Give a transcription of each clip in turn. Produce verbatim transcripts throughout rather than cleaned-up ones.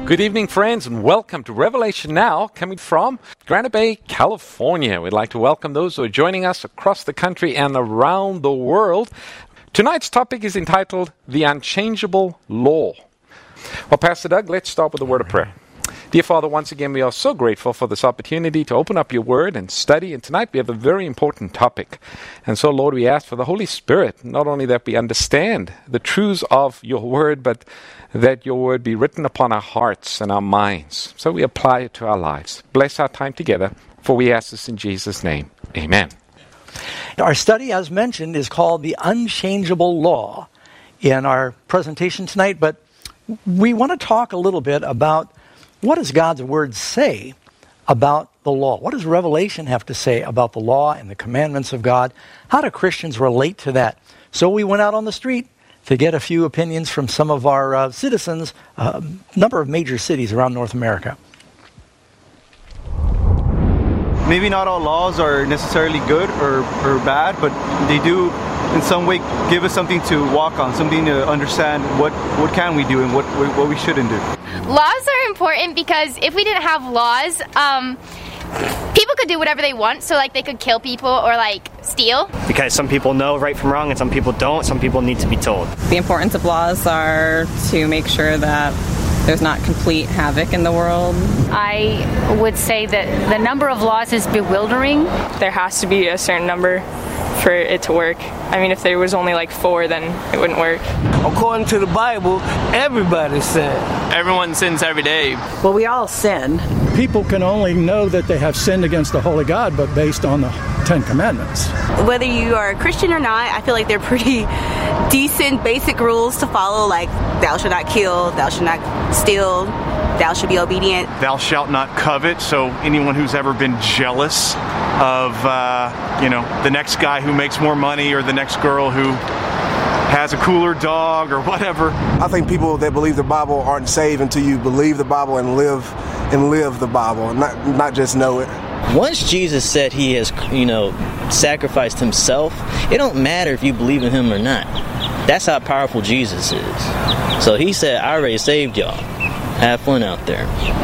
Good evening, friends, and welcome to Revelation Now, coming from Granite Bay, California. We'd like to welcome those who are joining us across the country and around the world. Tonight's topic is entitled, The Unchangeable Law. Well, Pastor Doug, let's start with a word of prayer. Dear Father, once again, we are so grateful for this opportunity to open up your word and study. And tonight we have a very important topic. And so, Lord, we ask for the Holy Spirit, not only that we understand the truths of your word, but that your word be written upon our hearts and our minds. So we apply it to our lives. Bless our time together, for we ask this in Jesus' name. Amen. Our study, as mentioned, is called The Unchangeable Law in our presentation tonight. But we want to talk a little bit about what does God's Word say about the law? What does Revelation have to say about the law and the commandments of God? How do Christians relate to that? So we went out on the street to get a few opinions from some of our uh, citizens, a uh, number of major cities around North America. Maybe not all laws are necessarily good or, or bad, but they do in some way give us something to walk on, something to understand what, what can we do and what, what we shouldn't do. Laws are important because if we didn't have laws, um, people could do whatever they want. So, like, they could kill people or, like, steal. Because some people know right from wrong and some people don't. Some people need to be told. The importance of laws are to make sure that there's not complete havoc in the world. I would say that the number of laws is bewildering. There has to be a certain number for it to work. I mean, if there was only like four, then it wouldn't work. According to the Bible, everybody sins. Everyone sins every day. Well, we all sin. People can only know that they have sinned against the Holy God, but based on the Ten Commandments. Whether you are a Christian or not, I feel like they're pretty decent, basic rules to follow, like thou shalt not kill, thou shalt not steal, thou shalt be obedient. Thou shalt not covet, so anyone who's ever been jealous of, uh, you know, the next guy who makes more money or the next girl who has a cooler dog or whatever. I think people that believe the Bible aren't saved until you believe the Bible and live and live the Bible, not not just know it. Once Jesus said he has, you know, sacrificed himself, it don't matter if you believe in him or not. That's how powerful Jesus is. So he said, I already saved y'all. Have fun out there.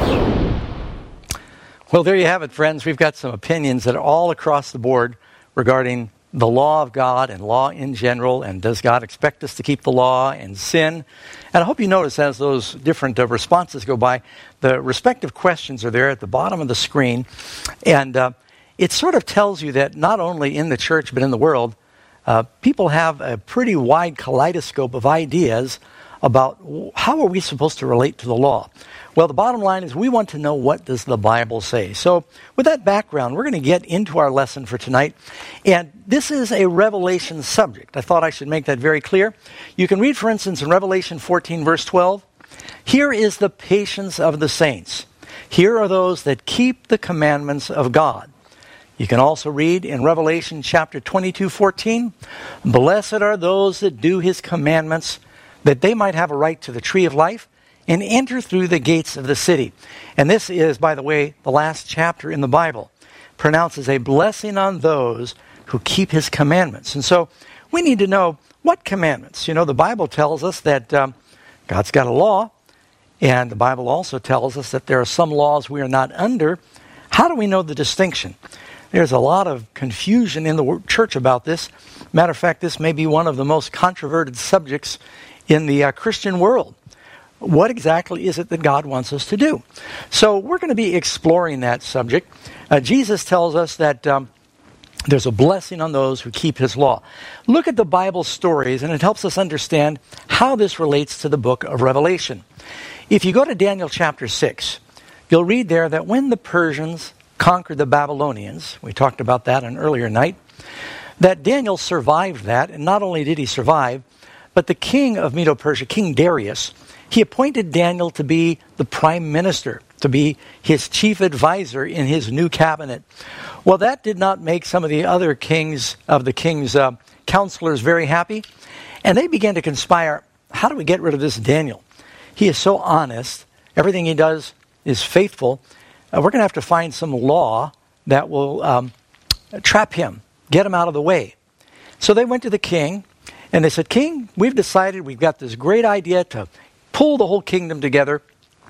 Well, there you have it, friends. We've got some opinions that are all across the board regarding the law of God and law in general, and does God expect us to keep the law and sin? And I hope you notice as those different uh, responses go by, the respective questions are there at the bottom of the screen, and uh, it sort of tells you that not only in the church but in the world, uh, people have a pretty wide kaleidoscope of ideas about how are we supposed to relate to the law. Well, the bottom line is we want to know, what does the Bible say? So with that background, we're going to get into our lesson for tonight. And this is a Revelation subject. I thought I should make that very clear. You can read, for instance, in Revelation fourteen, verse twelve, here is the patience of the saints. Here are those that keep the commandments of God. You can also read in Revelation chapter twenty-two, fourteen, blessed are those that do his commandments, that they might have a right to the tree of life and enter through the gates of the city. And this is, by the way, the last chapter in the Bible. Pronounces a blessing on those who keep his commandments. And so we need to know what commandments. You know, the Bible tells us that um, God's got a law, and the Bible also tells us that there are some laws we are not under. How do we know the distinction? There's a lot of confusion in the church about this. Matter of fact, this may be one of the most controverted subjects in the uh, Christian world. What exactly is it that God wants us to do? So we're going to be exploring that subject. Uh, Jesus tells us that um, there's a blessing on those who keep his law. Look at the Bible stories, and it helps us understand how this relates to the book of Revelation. If you go to Daniel chapter six, you'll read there that when the Persians conquered the Babylonians, we talked about that an earlier night, that Daniel survived that, and not only did he survive, but the king of Medo-Persia, King Darius, he appointed Daniel to be the prime minister, to be his chief advisor in his new cabinet. Well, that did not make some of the other kings of the king's uh, counselors very happy, and they began to conspire, how do we get rid of this Daniel? He is so honest. Everything he does is faithful. Uh, we're going to have to find some law that will um, trap him, get him out of the way. So they went to the king, and they said, King, we've decided we've got this great idea to pull the whole kingdom together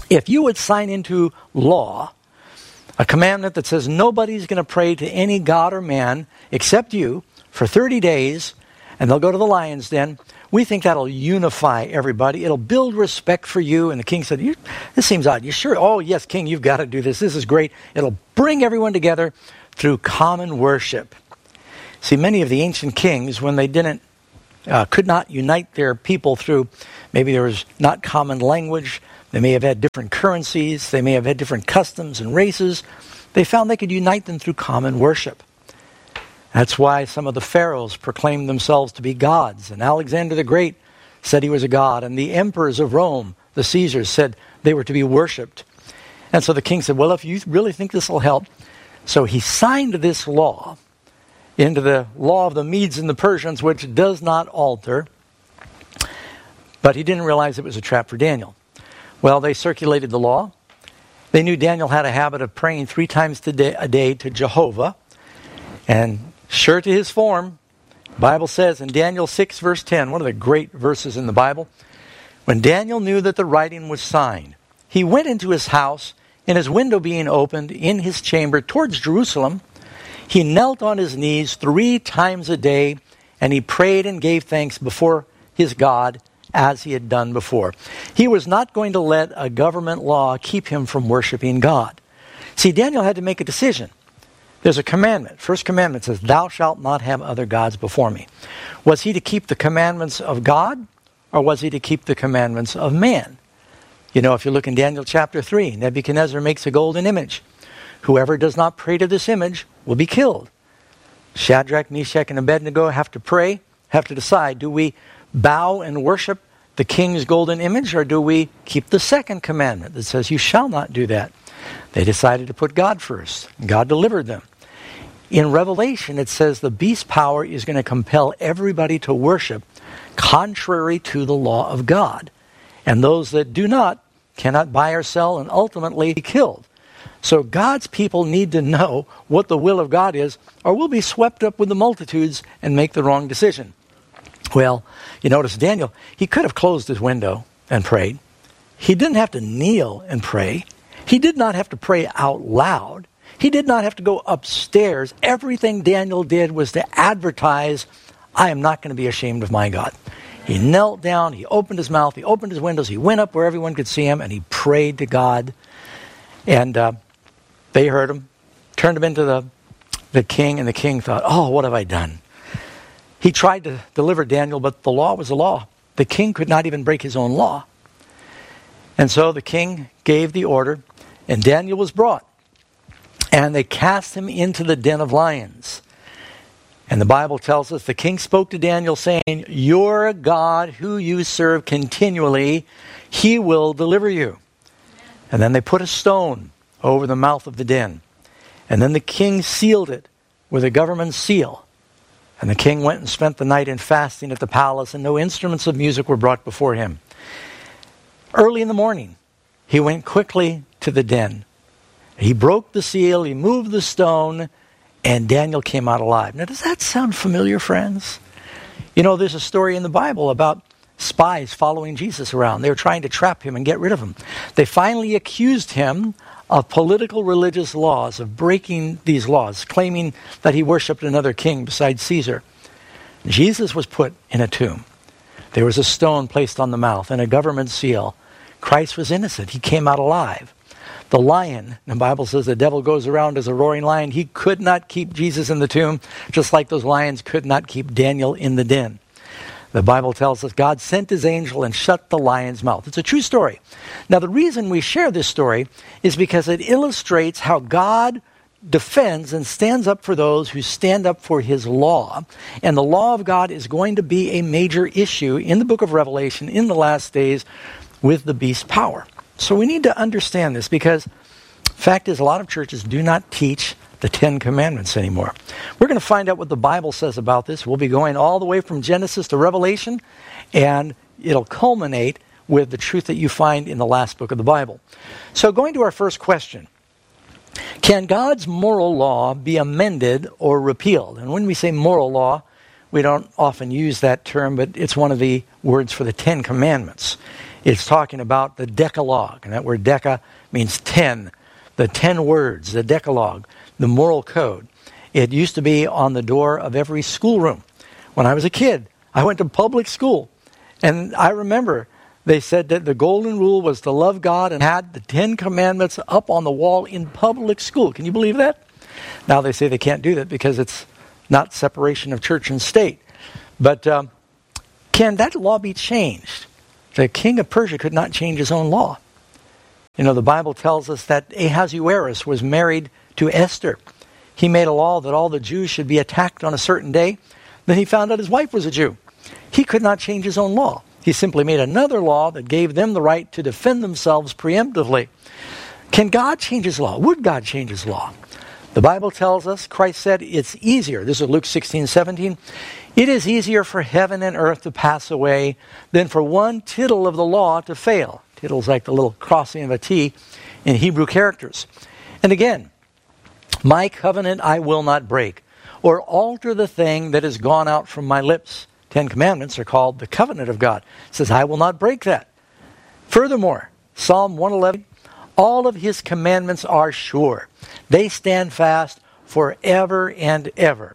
If you would sign into law a commandment that says nobody's going to pray to any god or man except you for thirty days, and they'll go to the lion's den, we think that'll unify everybody. It'll build respect for you. And the king said, this seems odd. You sure? Oh, yes, king, you've got to do this. This is great. It'll bring everyone together through common worship. See, many of the ancient kings, when they didn't, uh, could not unite their people through, maybe there was not common language, they may have had different currencies, they may have had different customs and races, they found they could unite them through common worship. That's why some of the pharaohs proclaimed themselves to be gods. And Alexander the Great said he was a god. And the emperors of Rome, the Caesars, said they were to be worshipped. And so the king said, well, if you really think this will help. So he signed this law into the law of the Medes and the Persians, which does not alter. But he didn't realize it was a trap for Daniel. Well, they circulated the law. They knew Daniel had a habit of praying three times a day to Jehovah. And sure to his form, the Bible says in Daniel six, verse ten, one of the great verses in the Bible, when Daniel knew that the writing was signed, he went into his house, and his window being opened in his chamber towards Jerusalem, he knelt on his knees three times a day, and he prayed and gave thanks before his God as he had done before. He was not going to let a government law keep him from worshiping God. See, Daniel had to make a decision. There's a commandment. First commandment says, thou shalt not have other gods before me. Was he to keep the commandments of God, or was he to keep the commandments of man? You know, if you look in Daniel chapter three, Nebuchadnezzar makes a golden image. Whoever does not pray to this image will be killed. Shadrach, Meshach, and Abednego have to pray, have to decide, do we bow and worship the king's golden image, or do we keep the second commandment that says, you shall not do that? They decided to put God first. God delivered them. In Revelation, it says the beast power is going to compel everybody to worship contrary to the law of God. And those that do not cannot buy or sell and ultimately be killed. So God's people need to know what the will of God is, or we'll be swept up with the multitudes and make the wrong decision. Well, you notice Daniel, he could have closed his window and prayed. He didn't have to kneel and pray. He did not have to pray out loud. He did not have to go upstairs. Everything Daniel did was to advertise, I am not going to be ashamed of my God. He knelt down, he opened his mouth, he opened his windows, he went up where everyone could see him, and he prayed to God. And uh, they heard him, turned him into the, the king, and the king thought, oh, what have I done? He tried to deliver Daniel, but the law was the law. The king could not even break his own law. And so the king gave the order, and Daniel was brought. And they cast him into the den of lions. And the Bible tells us the king spoke to Daniel saying, your God who you serve continually, he will deliver you. And then they put a stone over the mouth of the den. And then the king sealed it with a government seal. And the king went and spent the night in fasting at the palace, and no instruments of music were brought before him. Early in the morning, he went quickly to the den. He broke the seal, he moved the stone, and Daniel came out alive. Now, does that sound familiar, friends? You know, there's a story in the Bible about spies following Jesus around. They were trying to trap him and get rid of him. They finally accused him of political religious laws, of breaking these laws, claiming that he worshipped another king besides Caesar. Jesus was put in a tomb. There was a stone placed on the mouth and a government seal. Christ was innocent. He came out alive. The lion, the Bible says the devil goes around as a roaring lion. He could not keep Jesus in the tomb, just like those lions could not keep Daniel in the den. The Bible tells us God sent his angel and shut the lion's mouth. It's a true story. Now, the reason we share this story is because it illustrates how God defends and stands up for those who stand up for his law. And the law of God is going to be a major issue in the book of Revelation in the last days with the beast power. So we need to understand this, because fact is a lot of churches do not teach the Ten Commandments anymore. We're going to find out what the Bible says about this. We'll be going all the way from Genesis to Revelation, and it'll culminate with the truth that you find in the last book of the Bible. So going to our first question, can God's moral law be amended or repealed? And when we say moral law, we don't often use that term, but it's one of the words for the Ten Commandments. It's talking about the Decalogue, and that word deca means ten. The ten words, the Decalogue, the moral code. It used to be on the door of every schoolroom. When I was a kid, I went to public school, and I remember they said that the golden rule was to love God and had the Ten Commandments up on the wall in public school. Can you believe that? Now they say they can't do that because it's not separation of church and state. But um, can that law be changed? The king of Persia could not change his own law. You know, the Bible tells us that Ahasuerus was married to Esther. He made a law that all the Jews should be attacked on a certain day. Then he found out his wife was a Jew. He could not change his own law. He simply made another law that gave them the right to defend themselves preemptively. Can God change his law? Would God change his law? The Bible tells us, Christ said, it's easier. This is Luke sixteen seventeen. It is easier for heaven and earth to pass away than for one tittle of the law to fail. Tittle's like the little crossing of a T in Hebrew characters. And again, my covenant I will not break, or alter the thing that has gone out from my lips. Ten Commandments are called the covenant of God. It says, I will not break that. Furthermore, Psalm one eleven, all of his commandments are sure. They stand fast forever and ever.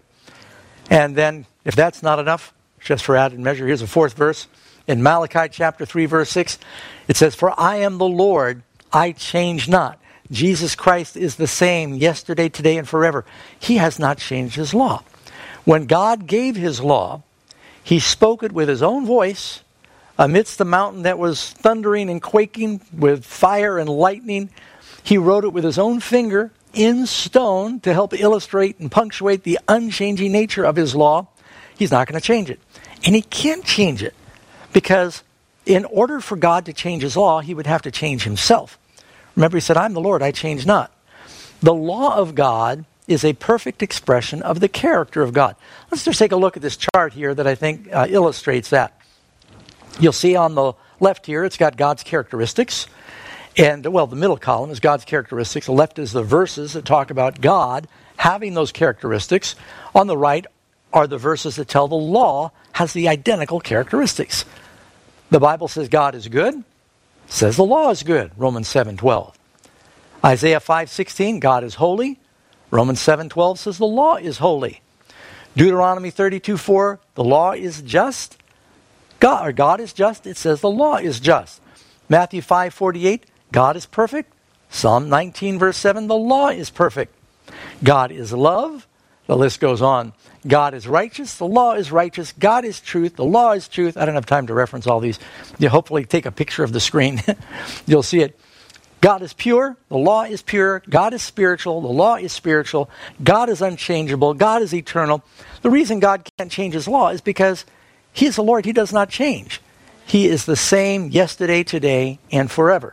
And then, if that's not enough, just for added measure, here's a fourth verse. In Malachi chapter three, verse six, it says, For I am the Lord, I change not. Jesus Christ is the same yesterday, today, and forever. He has not changed his law. When God gave his law, he spoke it with his own voice amidst the mountain that was thundering and quaking with fire and lightning. He wrote it with his own finger in stone to help illustrate and punctuate the unchanging nature of his law. He's not going to change it. And he can't change it because in order for God to change his law, he would have to change himself. Remember, he said, I'm the Lord, I change not. The law of God is a perfect expression of the character of God. Let's just take a look at this chart here that I think uh, illustrates that. You'll see on the left here, it's got God's characteristics. And, well, the middle column is God's characteristics. The left is the verses that talk about God having those characteristics. On the right are the verses that tell the law has the identical characteristics. The Bible says God is good. Says the law is good. Romans seven twelve. Isaiah five sixteen, God is holy. Romans seven twelve says the law is holy. Deuteronomy thirty-two four, the law is just. God, or God is just. It says the law is just. Matthew five forty-eight, God is perfect. Psalm nineteen verse seven, the law is perfect. God is love. The list goes on. God is righteous. The law is righteous. God is truth. The law is truth. I don't have time to reference all these. You hopefully take a picture of the screen. You'll see it. God is pure. The law is pure. God is spiritual. The law is spiritual. God is unchangeable. God is eternal. The reason God can't change his law is because he is the Lord. He does not change. He is the same yesterday, today, and forever.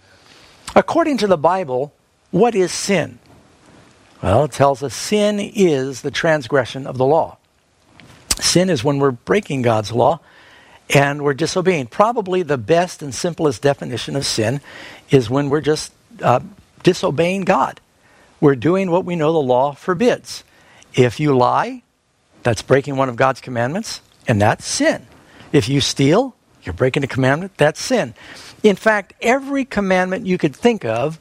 According to the Bible, what is sin? Well, it tells us sin is the transgression of the law. Sin is when we're breaking God's law and we're disobeying. Probably the best and simplest definition of sin is when we're just uh, disobeying God. We're doing what we know the law forbids. If you lie, that's breaking one of God's commandments, and that's sin. If you steal, you're breaking a commandment, that's sin. In fact, every commandment you could think of,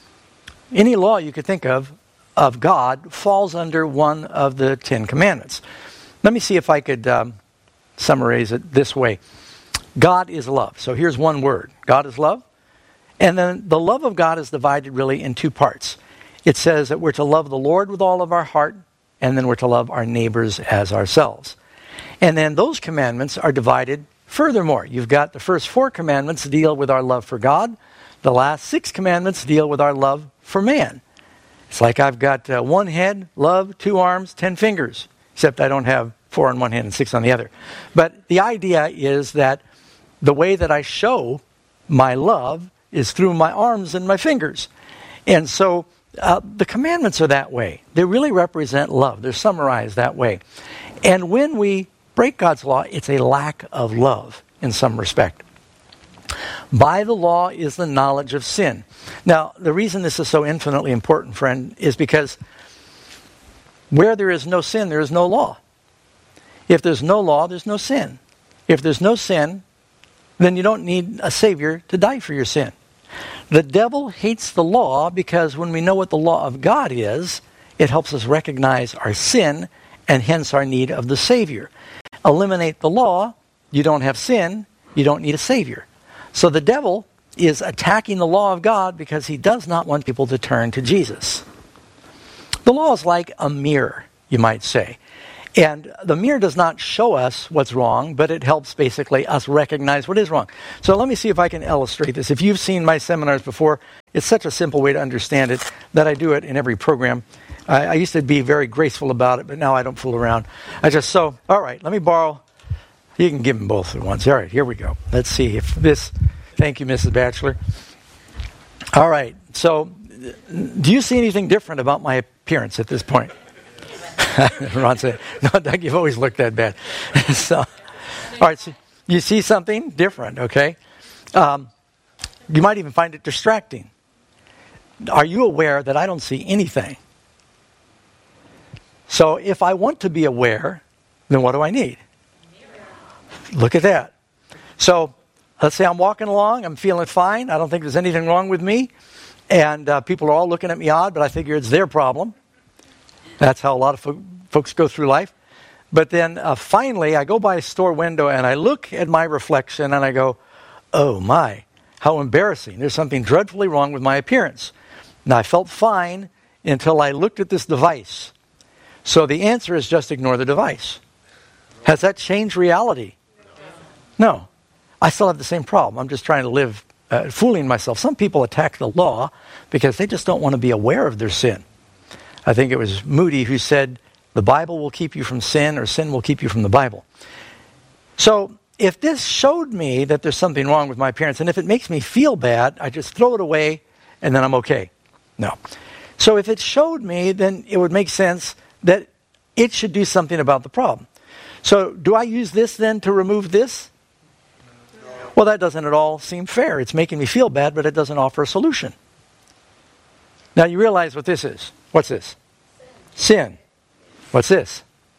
any law you could think of, of God falls under one of the Ten Commandments. Let me see if I could um, summarize it this way. God is love. So here's one word. God is love. And then the love of God is divided really in two parts. It says that we're to love the Lord with all of our heart, and then we're to love our neighbors as ourselves. And then those commandments are divided furthermore. You've got the first four commandments deal with our love for God. The last six commandments deal with our love for man. It's like I've got uh, one head, love, two arms, ten fingers. Except I don't have four on one hand and six on the other. But the idea is that the way that I show my love is through my arms and my fingers. And so uh, the commandments are that way. They really represent love. They're summarized that way. And when we break God's law, it's a lack of love in some respect. By the law is the knowledge of sin. Now, the reason this is so infinitely important, friend, is because where there is no sin, there is no law. If there's no law, there's no sin. If there's no sin, then you don't need a Savior to die for your sin. The devil hates the law because when we know what the law of God is, it helps us recognize our sin and hence our need of the Savior. Eliminate the law, you don't have sin, you don't need a Savior. So the devil is attacking the law of God because he does not want people to turn to Jesus. The law is like a mirror, you might say. And the mirror does not show us what's wrong, but it helps basically us recognize what is wrong. So let me see if I can illustrate this. If you've seen my seminars before, it's such a simple way to understand it that I do it in every program. I, I used to be very graceful about it, but now I don't fool around. I just, so, all right, let me borrow. You can give them both at once. All right, here we go. Let's see if this, thank you, Missus Batchelor. All right, so do you see anything different about my appearance at this point? Ron said, no, Doug, you've always looked that bad. So, all right, so you see something different, okay? Um, you might even find it distracting. Are you aware that I don't see anything? So if I want to be aware, then what do I need? Look at that. So let's say I'm walking along, I'm feeling fine, I don't think there's anything wrong with me, and uh, people are all looking at me odd, but I figure it's their problem. That's how a lot of fo- folks go through life. But then uh, finally, I go by a store window and I look at my reflection and I go, oh my, how embarrassing. There's something dreadfully wrong with my appearance. Now, I felt fine until I looked at this device. So the answer is just ignore the device. Has that changed reality? No. I still have the same problem. I'm just trying to live, uh, fooling myself. Some people attack the law because they just don't want to be aware of their sin. I think it was Moody who said, the Bible will keep you from sin, or sin will keep you from the Bible. So if this showed me that there's something wrong with my appearance, and if it makes me feel bad, I just throw it away, and then I'm okay. No. So if it showed me, then it would make sense that it should do something about the problem. So do I use this then to remove this? Well, that doesn't at all seem fair. It's making me feel bad, but it doesn't offer a solution. Now you realize what this is. What's this? Sin. What's this?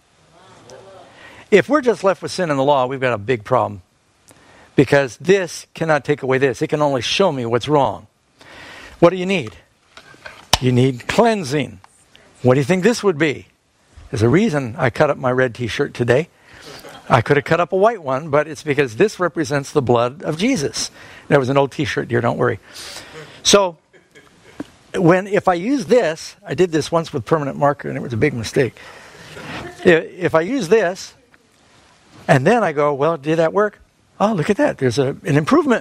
If we're just left with sin and the law, we've got a big problem. Because this cannot take away this. It can only show me what's wrong. What do you need? You need cleansing. What do you think this would be? There's a reason I cut up my red t-shirt today. I could have cut up a white one, but it's because this represents the blood of Jesus. There was an old t-shirt here, don't worry. So, when if I use this, I did this once with permanent marker and it was a big mistake. If I use this, and then I go, well, did that work? Oh, look at that. There's a, an improvement.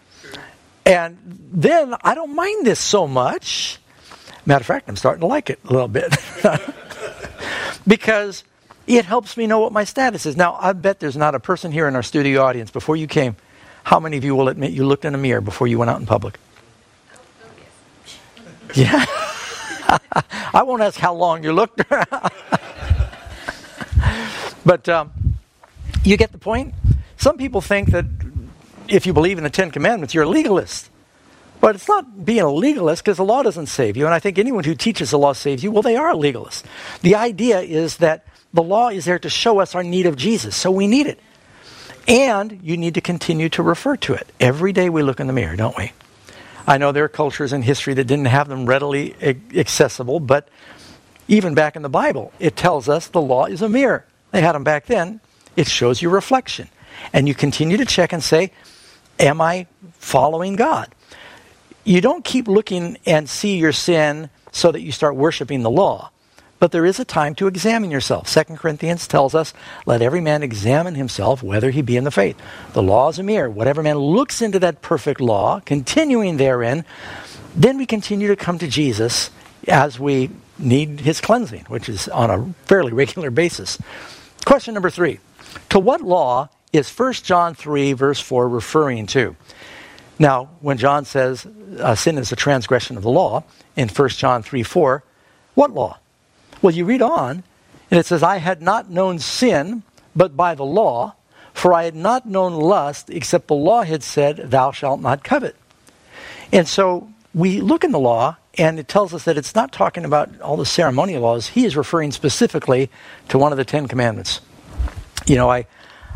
And then I don't mind this so much. Matter of fact, I'm starting to like it a little bit. Because it helps me know what my status is. Now, I bet there's not a person here in our studio audience before you came. How many of you will admit you looked in a mirror before you went out in public? Yeah. I won't ask how long you looked. But um, you get the point? Some people think that if you believe in the Ten Commandments, you're a legalist. But it's not being a legalist because the law doesn't save you. And I think anyone who teaches the law saves you, well, they are a legalist. The idea is that the law is there to show us our need of Jesus. So we need it. And you need to continue to refer to it. Every day we look in the mirror, don't we? I know there are cultures in history that didn't have them readily accessible, but even back in the Bible, it tells us the law is a mirror. They had them back then. It shows you reflection. And you continue to check and say, am I following God? You don't keep looking and see your sin so that you start worshiping the law. But there is a time to examine yourself. Second Corinthians tells us, let every man examine himself whether he be in the faith. The law is a mirror. Whatever man looks into that perfect law, continuing therein, then we continue to come to Jesus as we need his cleansing, which is on a fairly regular basis. Question number three. To what law is First John three, verse four referring to? Now, when John says uh, sin is a transgression of the law, in First John three, four, what law? Well, you read on, and it says, I had not known sin, but by the law, for I had not known lust, except the law had said, thou shalt not covet. And so we look in the law, and it tells us that it's not talking about all the ceremonial laws. He is referring specifically to one of the Ten Commandments. You know, I,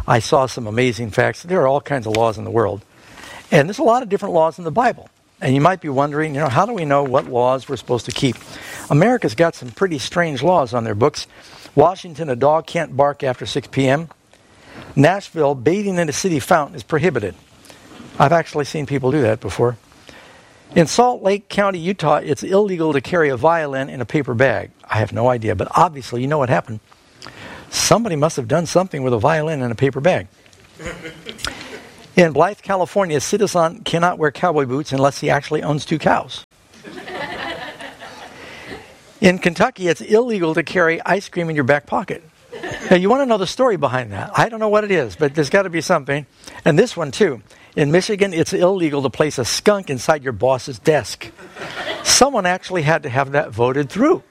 I saw some amazing facts. There are all kinds of laws in the world. And there's a lot of different laws in the Bible. And you might be wondering, you know, how do we know what laws we're supposed to keep? America's got some pretty strange laws on their books. Washington, a dog can't bark after six p.m. Nashville, bathing in a city fountain is prohibited. I've actually seen people do that before. In Salt Lake County, Utah, it's illegal to carry a violin in a paper bag. I have no idea, but obviously you know what happened. Somebody must have done something with a violin in a paper bag. In Blythe, California, a citizen cannot wear cowboy boots unless he actually owns two cows. In Kentucky, it's illegal to carry ice cream in your back pocket. Now, you want to know the story behind that. I don't know what it is, but there's got to be something. And this one, too. In Michigan, it's illegal to place a skunk inside your boss's desk. Someone actually had to have that voted through.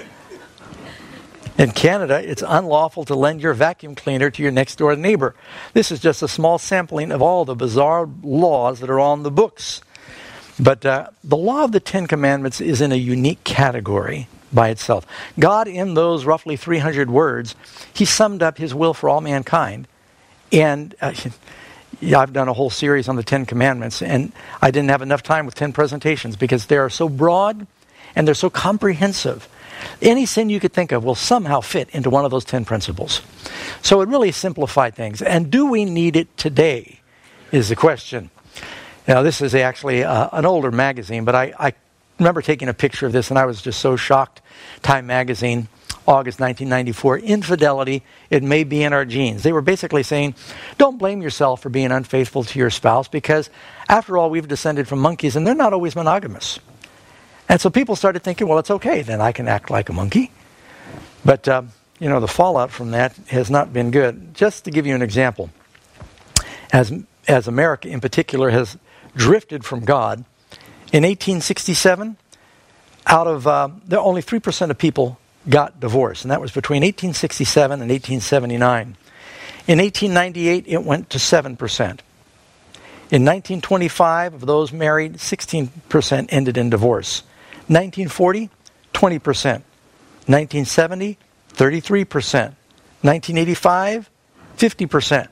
In Canada, it's unlawful to lend your vacuum cleaner to your next-door neighbor. This is just a small sampling of all the bizarre laws that are on the books. But uh, the law of the Ten Commandments is in a unique category by itself. God, in those roughly three hundred words, he summed up his will for all mankind. And uh, yeah, I've done a whole series on the Ten Commandments, and I didn't have enough time with ten presentations because they are so broad and they're so comprehensive. Any sin you could think of will somehow fit into one of those ten principles. So it really simplified things. And do we need it today is the question. Now, this is actually uh, an older magazine, but I, I remember taking a picture of this, and I was just so shocked. Time magazine, August nineteen ninety-four, infidelity, it may be in our genes. They were basically saying, don't blame yourself for being unfaithful to your spouse, because after all, we've descended from monkeys, and they're not always monogamous. And so people started thinking, well, it's okay, then I can act like a monkey. But, uh, you know, the fallout from that has not been good. Just to give you an example, as as America in particular has drifted from God, in eighteen sixty-seven, out of, uh, there only three percent of people got divorced, and that was between eighteen sixty-seven and eighteen seventy-nine. In eighteen ninety-eight, it went to seven percent. In nineteen twenty-five, of those married, sixteen percent ended in divorce. nineteen forty, twenty percent. nineteen seventy, thirty-three percent. nineteen eighty-five, fifty percent.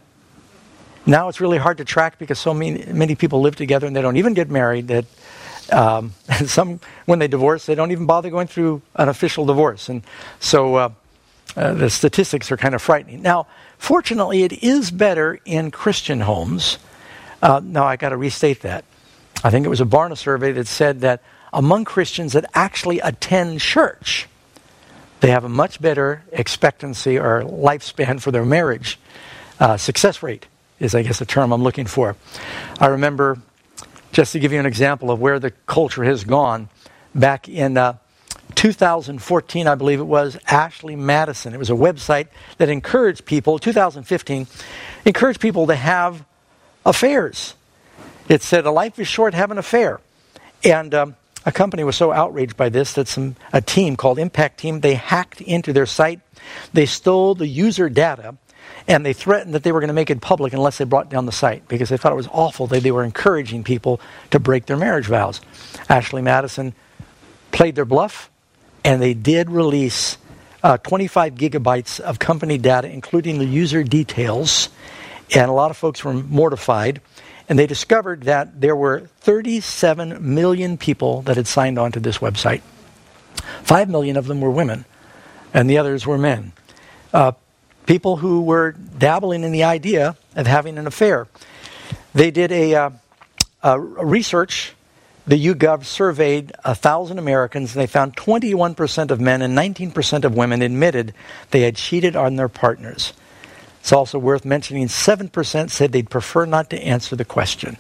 Now it's really hard to track because so many, many people live together and they don't even get married. That um, some, when they divorce, they don't even bother going through an official divorce. And so uh, uh, the statistics are kind of frightening. Now, fortunately, it is better in Christian homes. Uh, now, I got to restate that. I think it was a Barna survey that said that among Christians that actually attend church, they have a much better expectancy or lifespan for their marriage. Uh, success rate is, I guess, the term I'm looking for. I remember, just to give you an example of where the culture has gone, back in uh, two thousand fourteen, I believe it was, Ashley Madison. It was a website that encouraged people, two thousand fifteen, encouraged people to have affairs. It said, a life is short, have an affair. And um, a company was so outraged by this that some a team called Impact Team, they hacked into their site, they stole the user data, and they threatened that they were going to make it public unless they brought down the site because they thought it was awful that they were encouraging people to break their marriage vows. Ashley Madison played their bluff, and they did release uh, twenty-five gigabytes of company data, including the user details, and a lot of folks were mortified. And they discovered that there were thirty-seven million people that had signed on to this website. Five million of them were women, and the others were men. Uh, people who were dabbling in the idea of having an affair. They did a, uh, a research. The YouGov surveyed one thousand Americans, and they found twenty-one percent of men and nineteen percent of women admitted they had cheated on their partners. It's also worth mentioning seven percent said they'd prefer not to answer the question.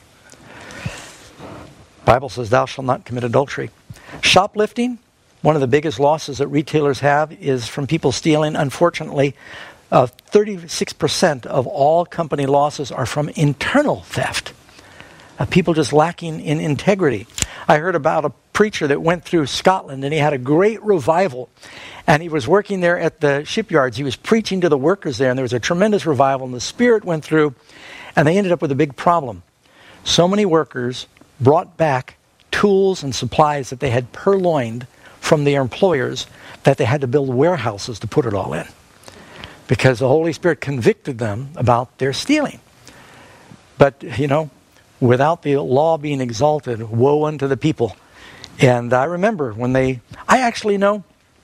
The Bible says, thou shalt not commit adultery. Shoplifting, one of the biggest losses that retailers have is from people stealing. Unfortunately, uh, thirty-six percent of all company losses are from internal theft. Uh, people just lacking in integrity. I heard about a preacher that went through Scotland, and he had a great revival. And he was working there at the shipyards. He was preaching to the workers there, and there was a tremendous revival, and the Spirit went through, and they ended up with a big problem. So many workers brought back tools and supplies that they had purloined from their employers that they had to build warehouses to put it all in. because the Holy Spirit convicted them about their stealing. But, you know, without the law being exalted, woe unto the people. And I remember when they, I actually know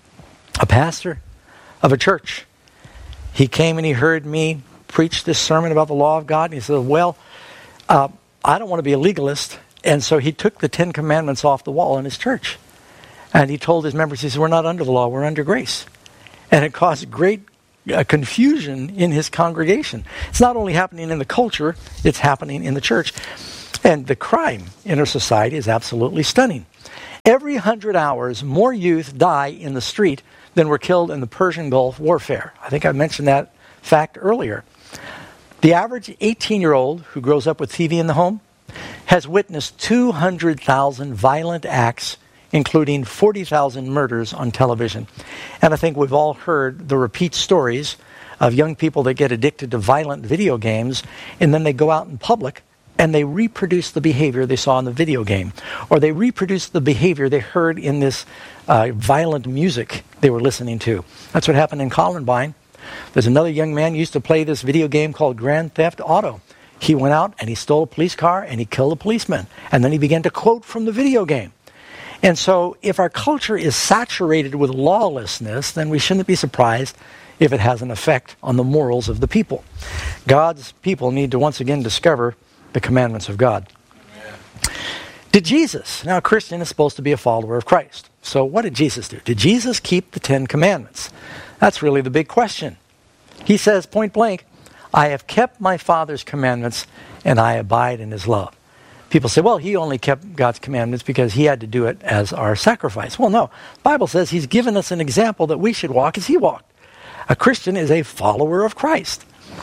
a pastor of a church. He came and he heard me preach this sermon about the law of God. And he said, well, uh, I don't want to be a legalist. And so he took the Ten Commandments off the wall in his church. And he told his members, he said, we're not under the law, we're under grace. And it caused great uh, confusion in his congregation. It's not only happening in the culture, it's happening in the church. And the crime in our society is absolutely stunning. Every hundred hours, more youth die in the street than were killed in the Persian Gulf warfare. I think I mentioned that fact earlier. The average eighteen-year-old who grows up with T V in the home has witnessed two hundred thousand violent acts, including forty thousand murders on television. And I think we've all heard the repeat stories of young people that get addicted to violent video games, and then they go out in public and they reproduce the behavior they saw in the video game. Or they reproduce the behavior they heard in this uh, violent music they were listening to. That's what happened in Columbine. There's another young man who used to play this video game called Grand Theft Auto. He went out and he stole a police car and he killed a policeman. And then he began to quote from the video game. And so if our culture is saturated with lawlessness, then we shouldn't be surprised if it has an effect on the morals of the people. God's people need to once again discover the commandments of God. Amen. Did Jesus, now a Christian is supposed to be a follower of Christ. So what did Jesus do? Did Jesus keep the Ten Commandments? That's really the big question. He says point blank, I have kept my Father's commandments and I abide in his love. People say, well, he only kept God's commandments because he had to do it as our sacrifice. Well, no. The Bible says he's given us an example that we should walk as he walked. A Christian is a follower of Christ.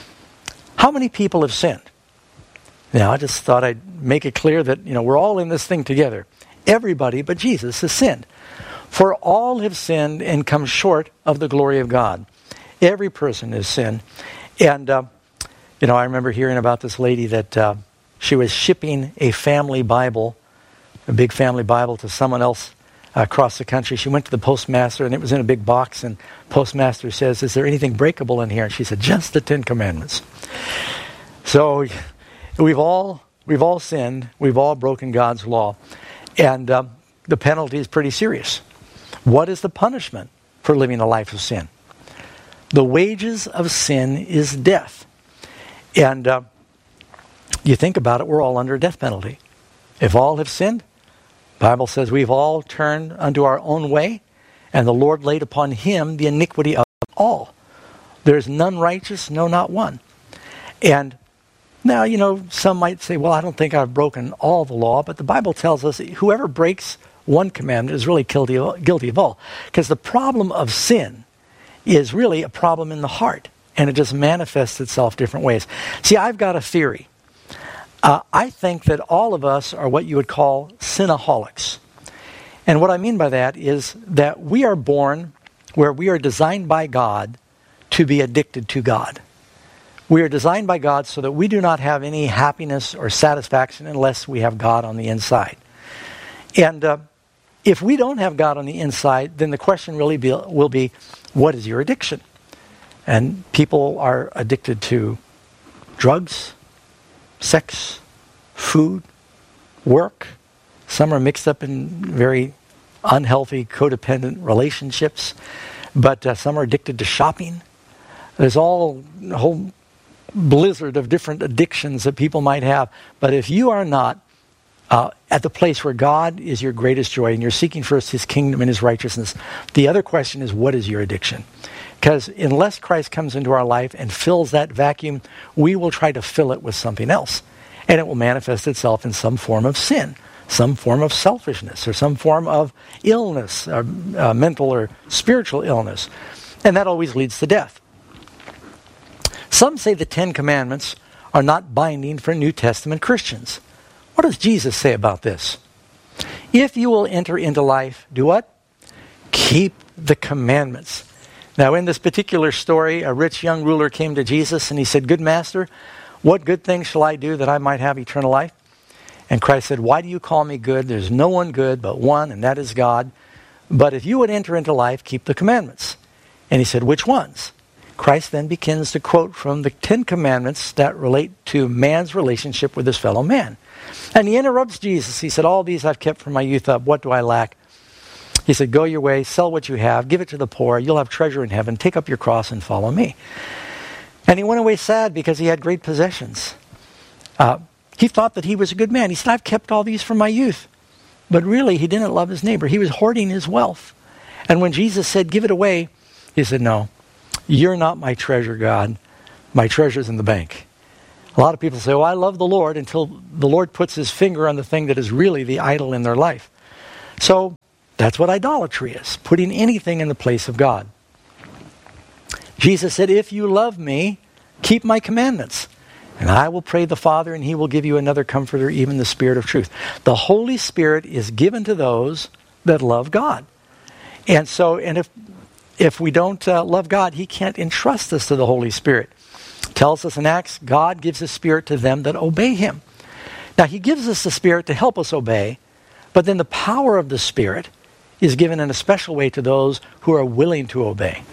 How many people have sinned? Now, I just thought I'd make it clear that, you know, we're all in this thing together. Everybody but Jesus has sinned. For all have sinned and come short of the glory of God. Every person has sinned. And, uh, you know, I remember hearing about this lady that uh, she was shipping a family Bible, a big family Bible, to someone else uh, across the country. She went to the postmaster, and it was in a big box, and postmaster says, is there anything breakable in here? And she said, just the Ten Commandments. So we've all we've all sinned. We've all broken God's law. And uh, the penalty is pretty serious. What is the punishment for living a life of sin? The wages of sin is death. And uh, you think about it, we're all under a death penalty. If all have sinned, the Bible says we've all turned unto our own way, and the Lord laid upon him the iniquity of all. There's none righteous, no, not one. And now, you know, some might say, well, I don't think I've broken all the law, but the Bible tells us whoever breaks one commandment is really guilty of, guilty of all. Because the problem of sin is really a problem in the heart, and it just manifests itself different ways. See, I've got a theory. Uh, I think that all of us are what you would call sinaholics. And what I mean by that is that we are born where we are designed by God to be addicted to God. We are designed by God so that we do not have any happiness or satisfaction unless we have God on the inside. And uh, if we don't have God on the inside, then the question really be, will be, what is your addiction? And people are addicted to drugs, sex, food, work. Some are mixed up in very unhealthy, codependent relationships. But uh, some are addicted to shopping. There's all a whole blizzard of different addictions that people might have. But if you are not uh, at the place where God is your greatest joy and you're seeking first his kingdom and his righteousness, the other question is, what is your addiction? Because unless Christ comes into our life and fills that vacuum, we will try to fill it with something else. And it will manifest itself in some form of sin, some form of selfishness, or some form of illness, or, uh, mental or spiritual illness. And that always leads to death. Some say the Ten Commandments are not binding for New Testament Christians. What does Jesus say about this? If you will enter into life, do what? Keep the commandments. Now, in this particular story, a rich young ruler came to Jesus and he said, "Good master, what good thing shall I do that I might have eternal life?" And Christ said, "Why do you call me good? There's no one good but one, and that is God. But if you would enter into life, keep the commandments." And he said, "Which ones?" Christ then begins to quote from the Ten Commandments that relate to man's relationship with his fellow man. And he interrupts Jesus. He said, all these I've kept from my youth up. What do I lack? He said, go your way, sell what you have, give it to the poor. You'll have treasure in heaven. Take up your cross and follow me. And he went away sad because he had great possessions. Uh, he thought that he was a good man. He said, I've kept all these from my youth. But really, he didn't love his neighbor. He was hoarding his wealth. And when Jesus said, give it away, he said, no, you're not my treasure, God. My treasure's in the bank. A lot of people say, well, I love the Lord, until the Lord puts his finger on the thing that is really the idol in their life. So that's what idolatry is, putting anything in the place of God. Jesus said, if you love me, keep my commandments. And I will pray the Father, and he will give you another comforter, even the Spirit of truth. The Holy Spirit is given to those that love God. And so, and if if we don't uh, love God, he can't entrust us to the Holy Spirit. It tells us in Acts, God gives his Spirit to them that obey him. Now, he gives us the Spirit to help us obey, but then the power of the Spirit is given in a special way to those who are willing to obey.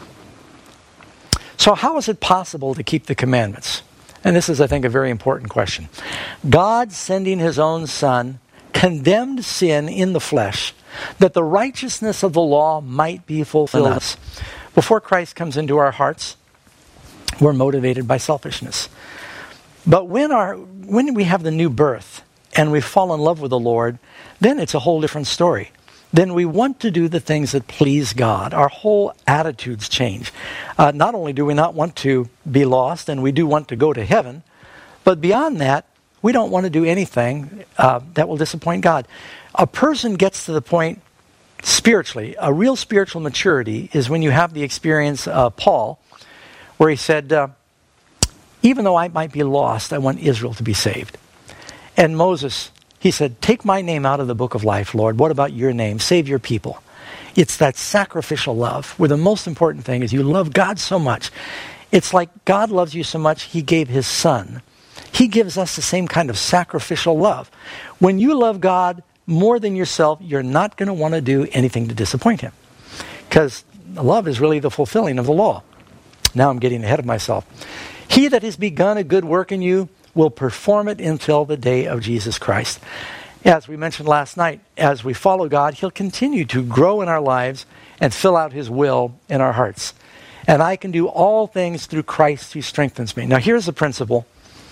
So how is it possible to keep the commandments? And this is, I think, a very important question. God, sending his own Son, condemned sin in the flesh, that the righteousness of the law might be fulfilled. Before Christ comes into our hearts, we're motivated by selfishness. But when our when we have the new birth and we fall in love with the Lord, then it's a whole different story. Then we want to do the things that please God. Our whole attitudes change. Uh, not only do we not want to be lost, and we do want to go to heaven, but beyond that, we don't want to do anything uh, that will disappoint God. A person gets to the point spiritually, a real spiritual maturity is when you have the experience of Paul, where he said, uh, even though I might be lost, I want Israel to be saved. And Moses, he said, take my name out of the book of life, Lord. What about your name? Save your people. It's that sacrificial love, where the most important thing is you love God so much. It's like God loves you so much, he gave his Son. He gives us the same kind of sacrificial love. When you love God more than yourself, you're not going to want to do anything to disappoint him. Because love is really the fulfilling of the law. Now I'm getting ahead of myself. He that has begun a good work in you will perform it until the day of Jesus Christ. As we mentioned last night, as we follow God, he'll continue to grow in our lives and fill out his will in our hearts. And I can do all things through Christ who strengthens me. Now here's the principle.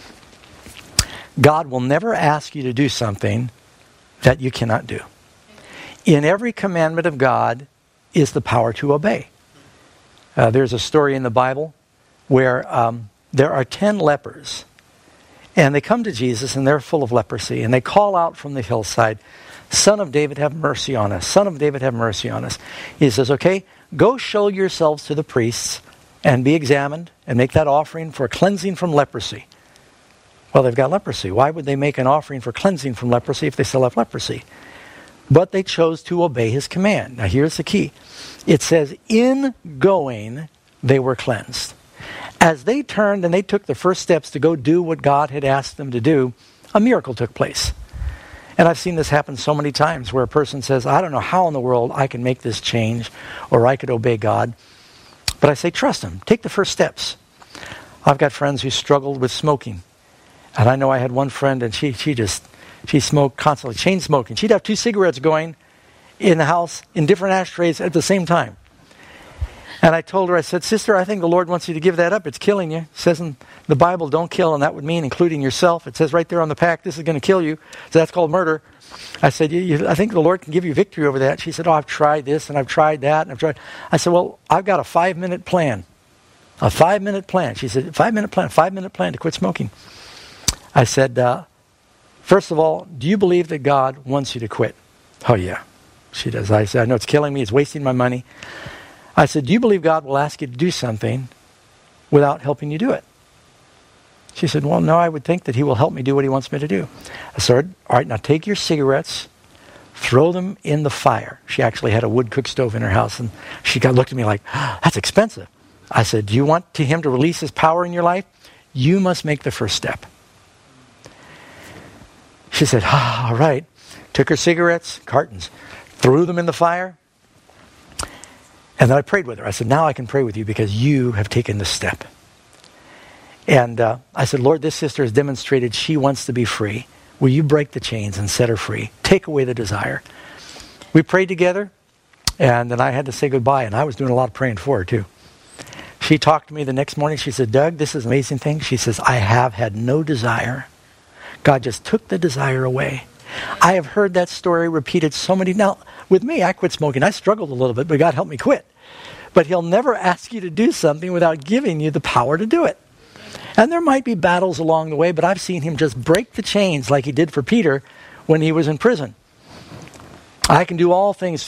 God will never ask you to do something that you cannot do. In every commandment of God is the power to obey. Uh, there's a story in the Bible where um, there are ten lepers. And they come to Jesus and they're full of leprosy. And they call out from the hillside, Son of David, have mercy on us. Son of David, have mercy on us. He says, okay, go show yourselves to the priests and be examined and make that offering for cleansing from leprosy. Well, they've got leprosy. Why would they make an offering for cleansing from leprosy if they still have leprosy? But they chose to obey his command. Now here's the key. It says, in going, they were cleansed. As they turned and they took the first steps to go do what God had asked them to do, a miracle took place. And I've seen this happen so many times where a person says, I don't know how in the world I can make this change or I could obey God. But I say, trust him. Take the first steps. I've got friends who struggled with smoking. And I know I had one friend and she she just, she smoked constantly, chain smoking. She'd have two cigarettes going in the house in different ashtrays at the same time. And I told her, I said, sister, I think the Lord wants you to give that up. It's killing you. It says in the Bible, don't kill, and that would mean including yourself. It says right there on the pack, this is going to kill you. So that's called murder. I said, you, you, I think the Lord can give you victory over that. She said, oh, I've tried this, and I've tried that, and I've tried. I said, well, I've got a five-minute plan. A five-minute plan. She said, five-minute plan, five-minute plan to quit smoking. I said, uh, first of all, do you believe that God wants you to quit? Oh, yeah. She does. I said, I know it's killing me. It's wasting my money. I said, do you believe God will ask you to do something without helping you do it? She said, well, no, I would think that he will help me do what he wants me to do. I said, all right, now take your cigarettes, throw them in the fire. She actually had a wood cook stove in her house, and she got looked at me like, oh, that's expensive. I said, do you want to him to release his power in your life? You must make the first step. She said, oh, all right. Took her cigarettes, cartons, threw them in the fire. And then I prayed with her. I said, now I can pray with you because you have taken this step. And uh, I said, Lord, this sister has demonstrated she wants to be free. Will you break the chains and set her free? Take away the desire. We prayed together, and then I had to say goodbye, and I was doing a lot of praying for her too. She talked to me the next morning. She said, Doug, this is an amazing thing. She says, I have had no desire. God just took the desire away. I have heard that story repeated so many. Now, with me, I quit smoking. I struggled a little bit, but God helped me quit. But he'll never ask you to do something without giving you the power to do it. And there might be battles along the way, but I've seen him just break the chains like he did for Peter when he was in prison. I can do all things